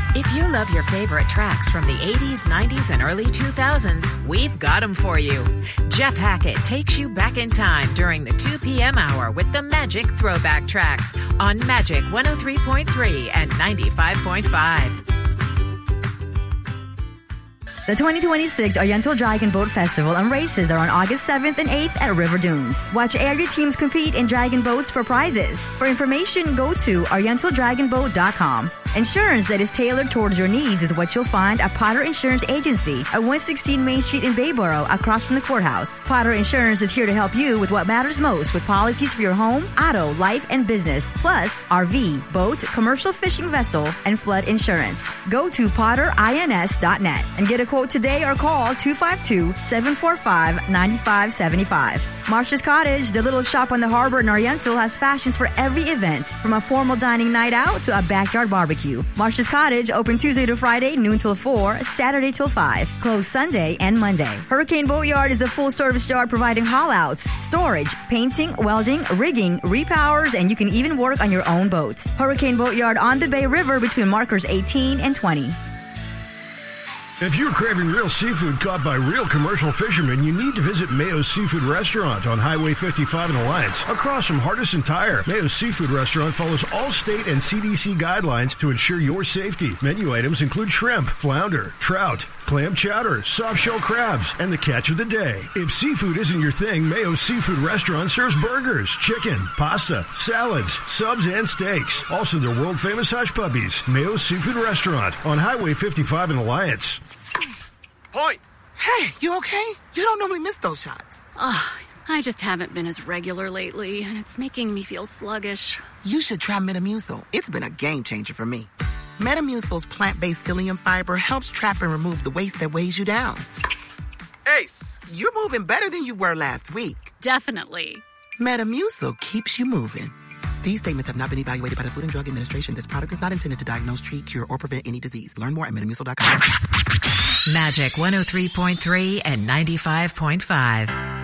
If you love your favorite tracks from the 80s, 90s, and early 2000s, we've got them for you. Jeff Hackett takes you back in time during the 2 p.m. hour with the Magic Throwback Tracks on Magic 103.3 and 95.5. The 2026 Oriental Dragon Boat Festival and races are on August 7th and 8th at River Dunes. Watch area teams compete in dragon boats for prizes. For information, go to orientaldragonboat.com. Insurance that is tailored towards your needs is what you'll find at Potter Insurance Agency at 116 Main Street in Bayboro, across from the courthouse. Potter Insurance is here to help you with what matters most with policies for your home, auto, life, and business, plus RV, boat, commercial fishing vessel, and flood insurance. Go to potterins.net and get a quote today or call 252-745-9575. Marsh's Cottage, the little shop on the harbor in Oriental, has fashions for every event, from a formal dining night out to a backyard barbecue. Marsh's Cottage, open Tuesday to Friday, noon till 4, Saturday till 5, closed Sunday and Monday. Hurricane Boatyard is a full-service yard providing haul-outs, storage, painting, welding, rigging, repowers, and you can even work on your own boat. Hurricane Boatyard on the Bay River between markers 18 and 20. If you're craving real seafood caught by real commercial fishermen, you need to visit Mayo's Seafood Restaurant on Highway 55 in Alliance, across from Hardison Tire. Mayo's Seafood Restaurant follows all state and CDC guidelines to ensure your safety. Menu items include shrimp, flounder, trout, clam chowder, soft-shell crabs, and the catch of the day. If seafood isn't your thing, Mayo's Seafood Restaurant serves burgers, chicken, pasta, salads, subs, and steaks. Also, their world-famous hush puppies. Mayo's Seafood Restaurant on Highway 55 in Alliance. Point. Hey, you okay? You don't normally miss those shots. I just haven't been as regular lately, and it's making me feel sluggish. You should try Metamucil. It's been a game changer for me. Metamucil's plant-based psyllium fiber helps trap and remove the waste that weighs you down. Ace. You're moving better than you were last week. Definitely. Metamucil keeps you moving. These statements have not been evaluated by the Food and Drug Administration. This product is not intended to diagnose, treat, cure, or prevent any disease. Learn more at metamucil.com. Magic 103.3 and 95.5.